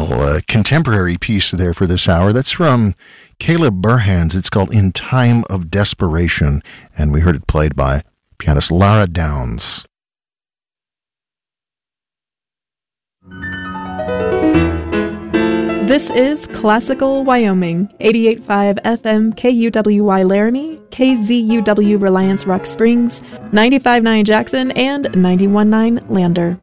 little contemporary piece there for this hour. That's from Caleb Burhans. It's called In Time of Desperation, and we heard it played by pianist Lara Downs. This is Classical Wyoming, 88.5 FM KUWY Laramie, KZUW Reliance Rock Springs, 95.9 Jackson, and 91.9 Lander.